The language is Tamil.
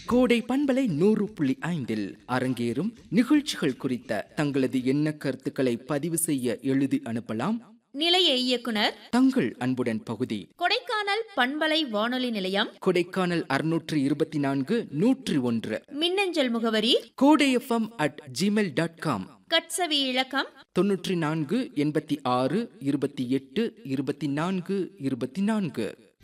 கோடை பண்பலை 100.5 அரங்கேறும் நிகழ்ச்சிகள் குறித்த தங்களது எண்ண கருத்துக்களை பதிவு செய்ய எழுதி அனுப்பலாம். நிலைய இயக்குனர் தங்கள் அன்புடன் பகுதி கொடைக்கானல் பண்பலை வானொலி நிலையம், கொடைக்கானல் 624 101. மின்னஞ்சல் முகவரி kodayfm@gmail.com. கட்சவி இலக்கம் 94 86 28 24 24.